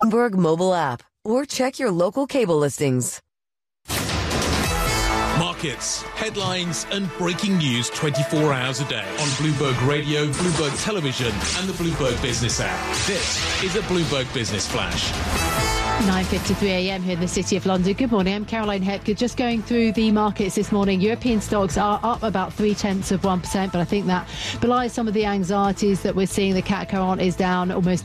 Bloomberg mobile app or check your local cable listings. Markets, headlines and breaking news 24 hours a day on Bloomberg Radio, Bloomberg Television and the Bloomberg Business app. This is a Bloomberg Business Flash. 9:53 a.m. here in the City of London. Good morning, I'm Caroline Hepker. Just going through the markets this morning. European stocks are up about 0.3%, but I think that belies some of the anxieties that we're seeing. The CAC 40 is down almost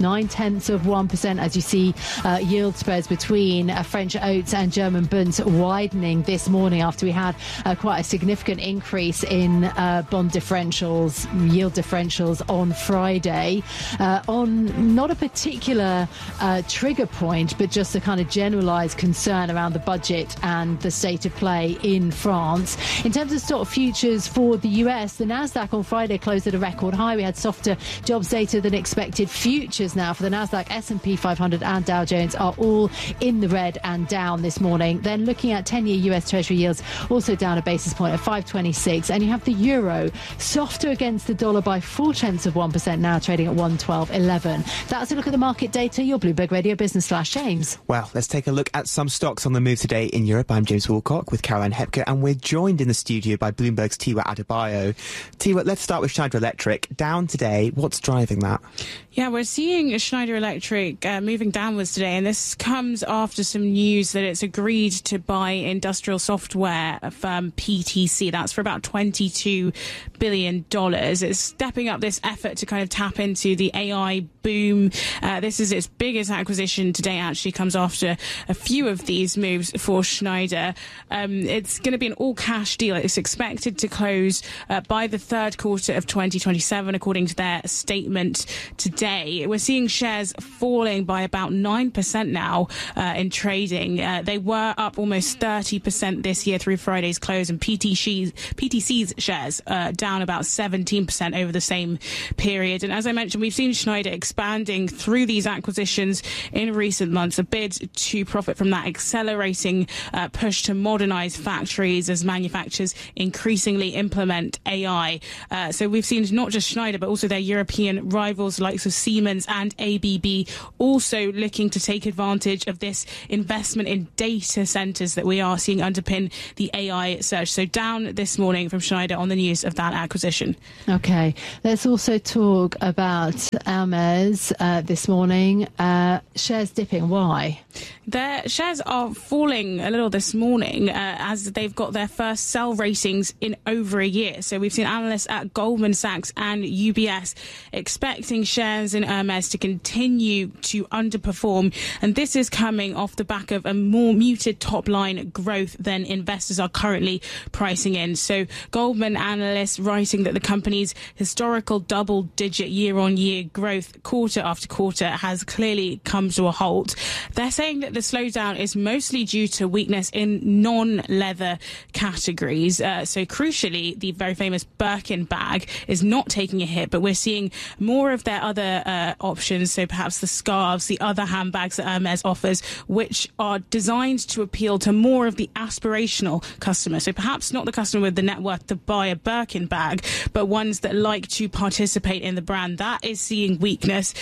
0.9%, as you see yield spreads between French Oats and German Bunds widening this morning after we had quite a significant increase in bond differentials, yield differentials on Friday. On not a particular trigger point, but just a kind of generalised concern around the budget and the state of play in France. In terms of stock futures for the US, the Nasdaq on Friday closed at a record high. We had softer jobs data than expected. Futures now for the Nasdaq, S&P 500 and Dow Jones are all in the red and down this morning. Then looking at 10-year US Treasury yields, also down a basis point at 5.26. And you have the euro softer against the dollar by 0.4%, now trading at 112.11. That's a look at the market data. Your Bloomberg Radio Business Flash. James. Well, let's take a look at some stocks on the move today in Europe. I'm James Woolcock with Caroline Hepker, and we're joined in the studio by Bloomberg's Tiwa Adebayo. Tiwa, let's start with Schneider Electric. Down today. What's driving that? Yeah, we're seeing Schneider Electric moving downwards today, and this comes after some news that it's agreed to buy industrial software firm PTC. That's for about $22 billion. It's stepping up this effort to kind of tap into the AI boom. This is its biggest acquisition today, actually comes after a few of these moves for Schneider. It's going to be an all-cash deal. It's expected to close by the third quarter of 2027, according to their statement today. We're seeing shares falling by about 9% now in trading. They were up almost 30% this year through Friday's close, and PTC's shares down about 17% over the same period. And as I mentioned, we've seen Schneider expanding through these acquisitions in recent months, a bid to profit from that accelerating push to modernise factories as manufacturers increasingly implement AI. So we've seen not just Schneider, but also their European rivals, likes of Siemens and ABB, also looking to take advantage of this investment in data centres that we are seeing underpin the AI surge. So down this morning from Schneider on the news of that acquisition. OK, let's also talk about Hermes this morning. Shares dipping. Why? Their shares are falling a little this morning as they've got their first sell ratings in over a year. So we've seen analysts at Goldman Sachs and UBS expecting shares in Hermes to continue to underperform. And this is coming off the back of a more muted top line growth than investors are currently pricing in. So Goldman analysts writing that the company's historical double-digit year-on-year growth quarter after quarter has clearly come to a halt. They're saying that the slowdown is mostly due to weakness in non-leather categories. So crucially, the very famous Birkin bag is not taking a hit, but we're seeing more of their other options. So perhaps the scarves, the other handbags that Hermes offers, which are designed to appeal to more of the aspirational customer. So perhaps not the customer with the net worth to buy a Birkin bag, but ones that like to participate in the brand. That is seeing weakness.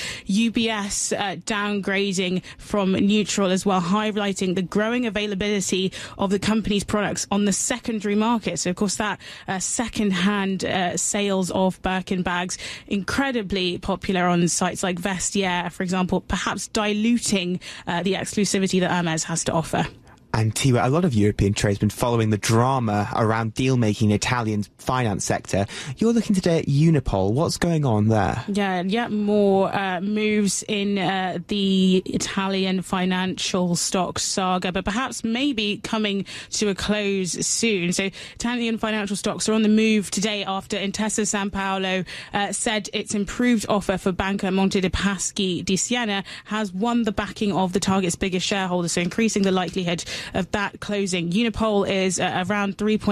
UBS downgrading from neutral as well, highlighting the growing availability of the company's products on the secondary market. So, of course, that second-hand sales of Birkin bags, incredibly popular on sites like Vestiaire, for example, perhaps diluting the exclusivity that Hermes has to offer. And Tiwa, a lot of European trade has been following the drama around deal-making in Italian's finance sector. You're looking today at Unipol. What's going on there? Yeah, more moves in the Italian financial stock saga, but perhaps maybe coming to a close soon. So Italian financial stocks are on the move today after Intesa Sanpaolo said its improved offer for Banca Monte dei Paschi di Siena has won the backing of the target's biggest shareholder, so increasing the likelihood of that closing. Unipol is around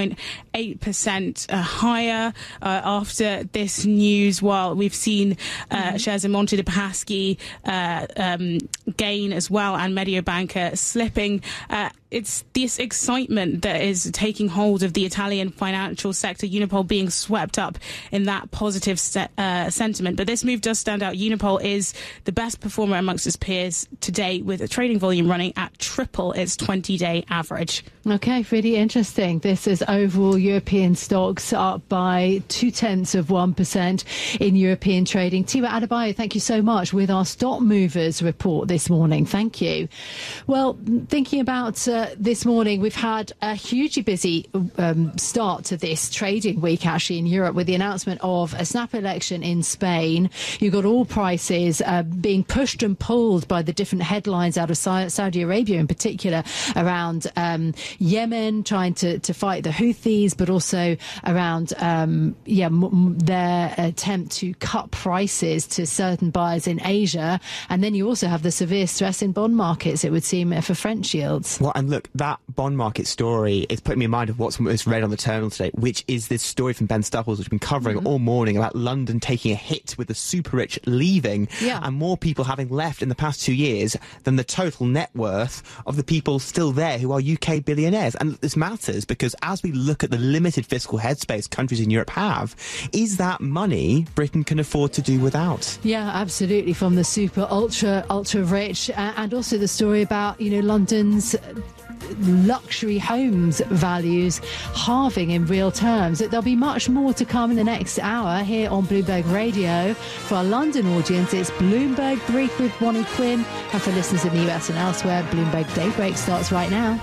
3.8% higher after this news, while we've seen shares in Monte dei Paschi gain as well, and Mediobanca slipping. it's this excitement that is taking hold of the Italian financial sector, Unipol being swept up in that positive sentiment. But this move does stand out. Unipol is the best performer amongst its peers today, with a trading volume running at triple its 20-day average. Okay, really interesting. This is overall European stocks up by 0.2% in European trading. Tiwa Adebayo, thank you so much with our stock movers report this morning. Thank you. Well, thinking about this morning, we've had a hugely busy start to this trading week, actually, in Europe, with the announcement of a snap election in Spain. You've got oil prices being pushed and pulled by the different headlines out of Saudi Arabia, in particular, around Yemen trying to fight the Houthis, but also around their attempt to cut prices to certain buyers in Asia. And then you also have the severe stress in bond markets, it would seem, for French yields. Well, and look, that bond market story is putting me in mind of what's most read on the terminal today, which is this story from Ben Stupples, which we've been covering all morning, about London taking a hit with the super rich leaving, and more people having left in the past 2 years than the total net worth of the people still there who are UK billionaires. And this matters because as we look at the limited fiscal headspace countries in Europe have, is that money Britain can afford to do without? Yeah, absolutely. From the super ultra rich, and also the story about, London's luxury homes values halving in real terms. There'll be much more to come in the next hour here on Bloomberg Radio. For our London audience, it's Bloomberg Brief with Bonnie Quinn, and for listeners in the US and elsewhere, Bloomberg Daybreak starts right now.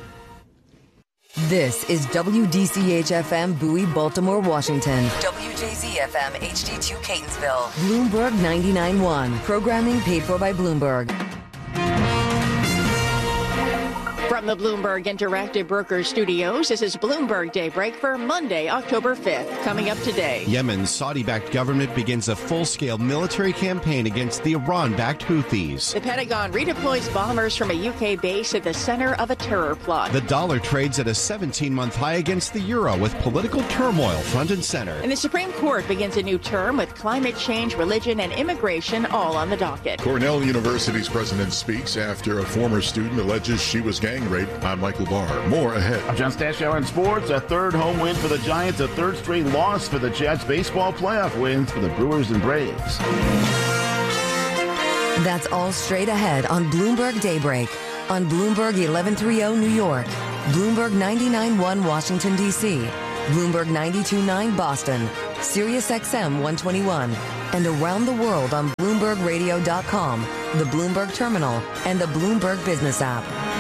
This is WDCH-FM Bowie, Baltimore, Washington. WJZ-FM HD2 Catonsville. Bloomberg 99.1. Programming paid for by Bloomberg. From the Bloomberg Interactive Brokers Studios, this is Bloomberg Daybreak for Monday, October 5th. Coming up today. Yemen's Saudi-backed government begins a full-scale military campaign against the Iran-backed Houthis. The Pentagon redeploys bombers from a UK base at the center of a terror plot. The dollar trades at a 17-month high against the euro, with political turmoil front and center. And the Supreme Court begins a new term with climate change, religion, and immigration all on the docket. Cornell University's president speaks after a former student alleges she was gang raped. I'm Michael Barr. More ahead. I'm John Stashower in sports. A third home win for the Giants, a third straight loss for the Jets. Baseball playoff wins for the Brewers and Braves. That's all straight ahead on Bloomberg Daybreak. On Bloomberg 1130 New York, Bloomberg 99.1 Washington, D.C., Bloomberg 92.9 Boston, Sirius XM 121, and around the world on BloombergRadio.com, the Bloomberg Terminal, and the Bloomberg Business app.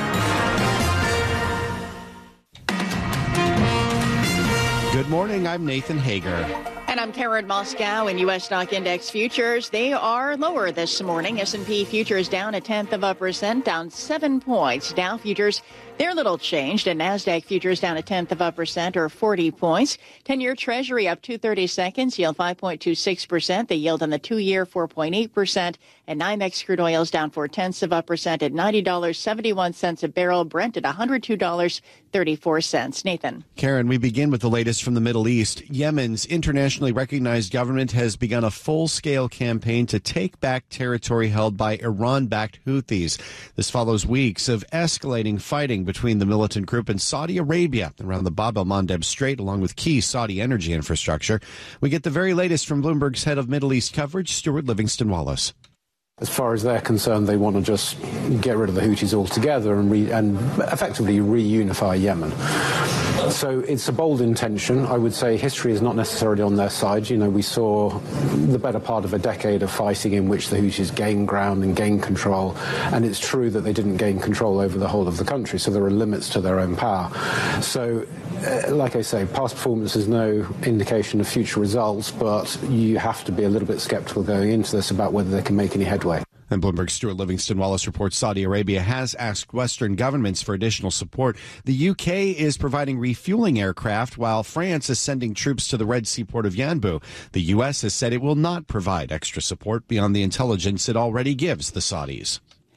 Good morning, I'm Nathan Hager. And I'm Karen Moscow. In U.S. stock index futures, they are lower this morning. S&P futures down 0.1%, down 7 points. Dow futures, they're little changed, and NASDAQ futures down 0.1% or 40 points. 10-year Treasury up 2/32, yield 5.26%. The yield on the 2-year 4.8%, and NYMEX crude oil is down 0.4% at $90.71 a barrel. Brent at $102.34. Nathan. Karen, we begin with the latest from the Middle East. Yemen's internationally recognized government has begun a full-scale campaign to take back territory held by Iran-backed Houthis. This follows weeks of escalating fighting between the militant group and Saudi Arabia around the Bab el-Mandeb Strait, along with key Saudi energy infrastructure. We get the very latest from Bloomberg's head of Middle East coverage, Stuart Livingston-Wallace. As far as they're concerned, they want to just get rid of the Houthis altogether and effectively reunify Yemen. So it's a bold intention. I would say history is not necessarily on their side. You know, we saw the better part of a decade of fighting in which the Houthis gained ground and gained control. And it's true that they didn't gain control over the whole of the country, so there are limits to their own power. So, like I say, past performance is no indication of future results, but you have to be a little bit skeptical going into this about whether they can make any headway. And Bloomberg's Stuart Livingston-Wallace reports Saudi Arabia has asked Western governments for additional support. The UK is providing refueling aircraft, while France is sending troops to the Red Sea port of Yanbu. The US has said it will not provide extra support beyond the intelligence it already gives the Saudis.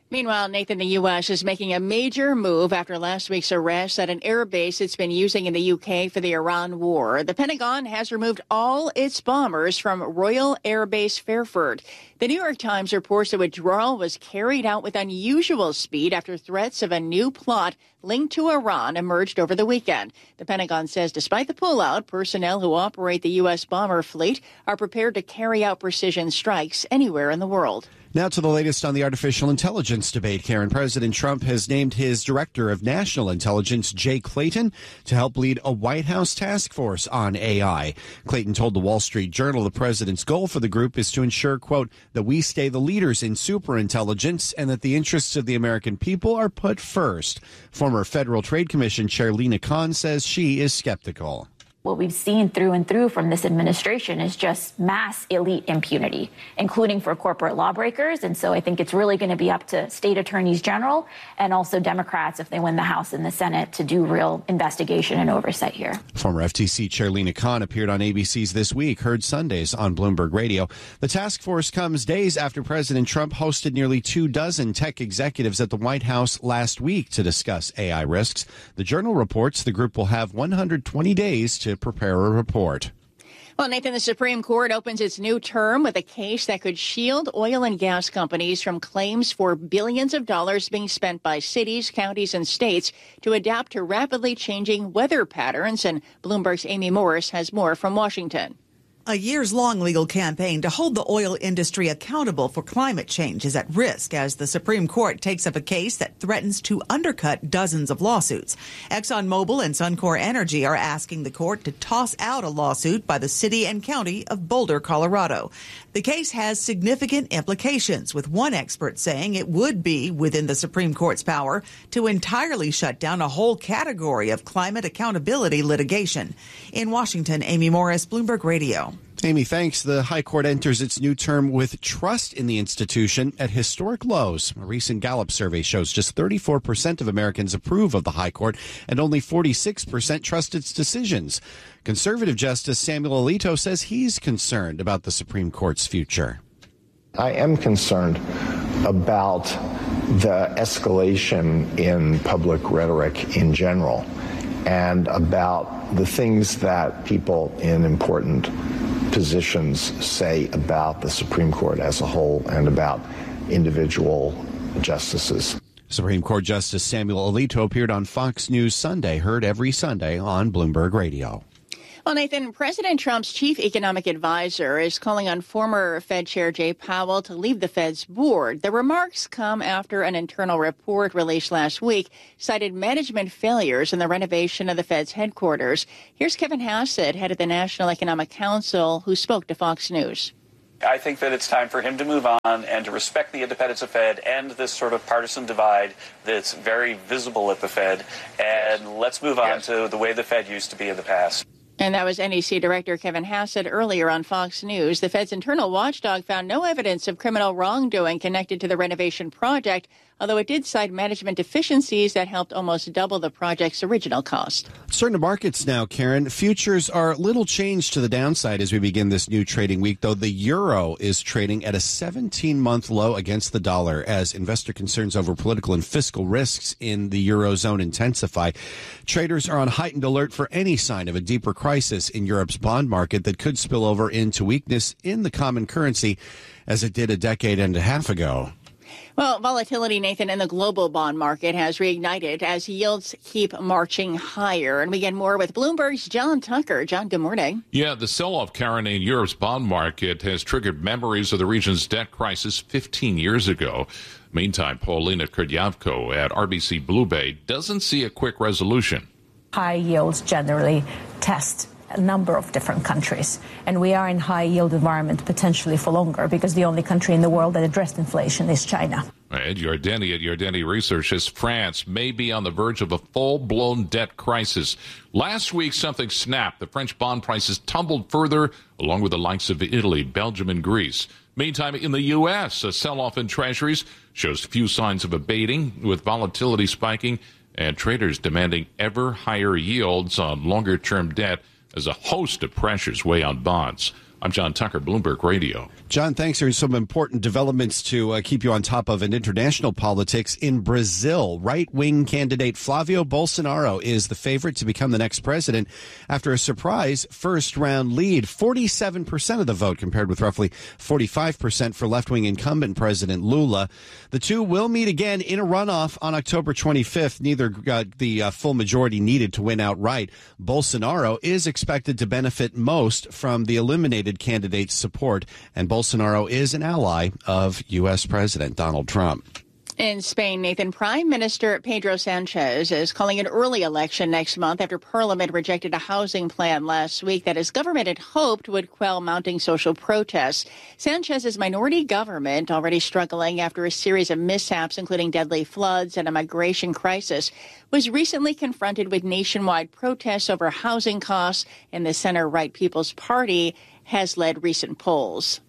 Meanwhile, Nathan, the U.S. is making a major move after last week's arrest at an air base it's been using in the U.K. for the Iran war. The Pentagon has removed all its bombers from Royal Air Base Fairford. The New York Times reports the withdrawal was carried out with unusual speed after threats of a new plot linked to Iran emerged over the weekend. The Pentagon says despite the pullout, personnel who operate the U.S. bomber fleet are prepared to carry out precision strikes anywhere in the world. Now to the latest on the artificial intelligence debate, Karen. President Trump has named his director of national intelligence, Jay Clayton, to help lead a White House task force on AI. Clayton told the Wall Street Journal the president's goal for the group is to ensure, quote, that we stay the leaders in superintelligence and that the interests of the American people are put first. Former Federal Trade Commission Chair Lina Khan says she is skeptical. What we've seen through and through from this administration is just mass elite impunity, including for corporate lawbreakers. And so I think it's really going to be up to state attorneys general and also Democrats, if they win the House and the Senate, to do real investigation and oversight here. Former FTC Chair Lina Khan appeared on ABC's This Week, heard Sundays on Bloomberg Radio. The task force comes days after President Trump hosted nearly 24 tech executives at the White House last week to discuss AI risks. The Journal reports the group will have 120 days to prepare a report. Well, Nathan, the Supreme Court opens its new term with a case that could shield oil and gas companies from claims for billions of dollars being spent by cities, counties, and states to adapt to rapidly changing weather patterns. And Bloomberg's Amy Morris has more from Washington. A years-long legal campaign to hold the oil industry accountable for climate change is at risk as the Supreme Court takes up a case that threatens to undercut dozens of lawsuits. ExxonMobil and Suncor Energy are asking the court to toss out a lawsuit by the city and county of Boulder, Colorado. The case has significant implications, with one expert saying it would be within the Supreme Court's power to entirely shut down a whole category of climate accountability litigation. In Washington, Amy Morris, Bloomberg Radio. Amy, thanks. The High Court enters its new term with trust in the institution at historic lows. A recent Gallup survey shows just 34% of Americans approve of the High Court and only 46% trust its decisions. Conservative Justice Samuel Alito says he's concerned about the Supreme Court's future. I am concerned about the escalation in public rhetoric in general and about the things that people in important positions say about the Supreme Court as a whole and about individual justices. Supreme Court Justice Samuel Alito appeared on Fox News Sunday, heard every Sunday on Bloomberg Radio. Well, Nathan, President Trump's chief economic advisor is calling on former Fed Chair Jay Powell to leave the Fed's board. The remarks come after an internal report released last week cited management failures in the renovation of the Fed's headquarters. Here's Kevin Hassett, head of the National Economic Council, who spoke to Fox News. I think that it's time for him to move on and to respect the independence of Fed and this sort of partisan divide that's very visible at the Fed. And let's move on to the way the Fed used to be in the past. And that was NEC Director Kevin Hassett earlier on Fox News. The Fed's internal watchdog found no evidence of criminal wrongdoing connected to the renovation project, although it did cite management deficiencies that helped almost double the project's original cost. Turn to markets now, Karen. Futures are little changed to the downside as we begin this new trading week, though the euro is trading at a 17-month low against the dollar as investor concerns over political and fiscal risks in the eurozone intensify. Traders are on heightened alert for any sign of a deeper crisis in Europe's bond market that could spill over into weakness in the common currency as it did a decade and a half ago. Well, volatility, Nathan, in the global bond market has reignited as yields keep marching higher. And we get more with Bloomberg's John Tucker. John, good morning. Yeah, the sell-off, Karen, in Europe's bond market has triggered memories of the region's debt crisis 15 years ago. Meantime, Paulina Kurdyavko at RBC Blue Bay doesn't see a quick resolution. High yields generally test a number of different countries, and we are in high yield environment potentially for longer because the only country in the world that addressed inflation is China. Ed Yardeni at Yardeni Research says France may be on the verge of a full-blown debt crisis. Last week, something snapped. The French bond prices tumbled further, along with the likes of Italy, Belgium, and Greece. Meantime, in the U.S., a sell-off in treasuries shows few signs of abating, with volatility spiking and traders demanding ever higher yields on longer-term debt as a host of pressures weigh on bonds. I'm John Tucker, Bloomberg Radio. John, thanks. There's some important developments to keep you on top of in international politics. In Brazil, right-wing candidate Flavio Bolsonaro is the favorite to become the next president after a surprise first-round lead. 47% of the vote compared with roughly 45% for left-wing incumbent President Lula. The two will meet again in a runoff on October 25th. Neither got the full majority needed to win outright. Bolsonaro is expected to benefit most from the eliminated candidate's support, and Bolsonaro is an ally of U.S. President Donald Trump. In Spain, Nathan, Prime Minister Pedro Sanchez is calling an early election next month after Parliament rejected a housing plan last week that his government had hoped would quell mounting social protests. Sanchez's minority government, already struggling after a series of mishaps, including deadly floods and a migration crisis, was recently confronted with nationwide protests over housing costs, and the center-right People's Party has led recent polls.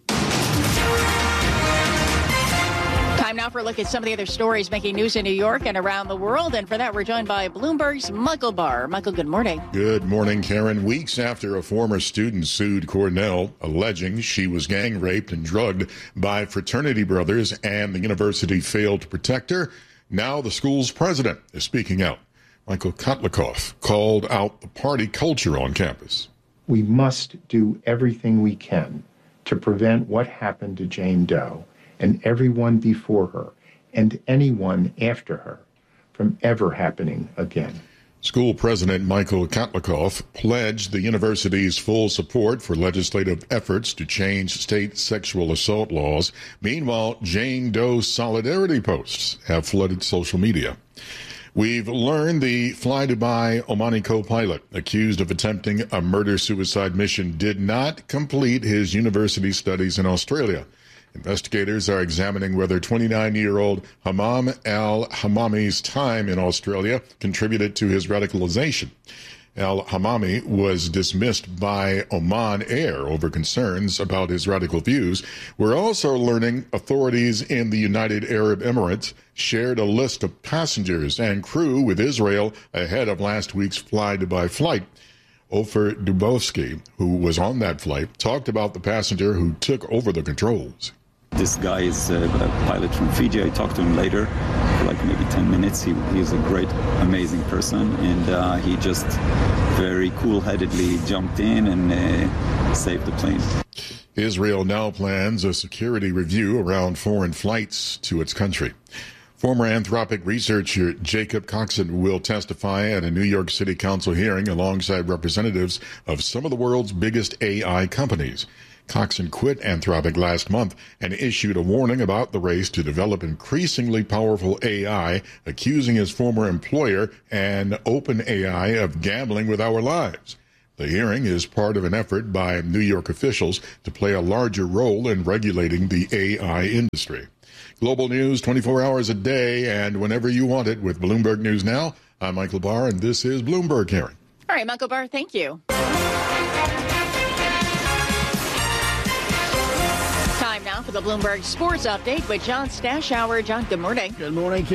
Time now for a look at some of the other stories making news in New York and around the world. And for that, we're joined by Bloomberg's Michael Barr. Michael, good morning. Good morning, Karen. Weeks after a former student sued Cornell, alleging she was gang raped and drugged by fraternity brothers and the university failed to protect her, now the school's president is speaking out. Michael Kotlikoff called out the party culture on campus. We must do everything we can to prevent what happened to Jane Doe and everyone before her and anyone after her from ever happening again. School President Michael Kotlikoff pledged the university's full support for legislative efforts to change state sexual assault laws. Meanwhile, Jane Doe solidarity posts have flooded social media. We've learned the Fly Dubai Omani co-pilot accused of attempting a murder-suicide mission did not complete his university studies in Australia. Investigators are examining whether 29-year-old Hammam al-Hammami's time in Australia contributed to his radicalization. Al-Hammami was dismissed by Oman Air over concerns about his radical views. We're also learning authorities in the United Arab Emirates shared a list of passengers and crew with Israel ahead of last week's Fly Dubai flight. Ofer Dubovsky, who was on that flight, talked about the passenger who took over the controls. This guy is a pilot from Fiji. I talked to him later for like maybe 10 minutes. He's a great, amazing person, and he just very cool-headedly jumped in and saved the plane. Israel now plans a security review around foreign flights to its country. Former Anthropic researcher Jacob Coxon will testify at a New York City Council hearing alongside representatives of some of the world's biggest AI companies. Coxon quit Anthropic last month and issued a warning about the race to develop increasingly powerful AI, accusing his former employer and OpenAI of gambling with our lives. The hearing is part of an effort by New York officials to play a larger role in regulating the AI industry. Global news 24 hours a day and whenever you want it with Bloomberg News Now. I'm Michael Barr, and this is Bloomberg, Karen. All right, Michael Barr, thank you. Time now for the Bloomberg Sports Update with John Stashower. John, good morning. Good morning,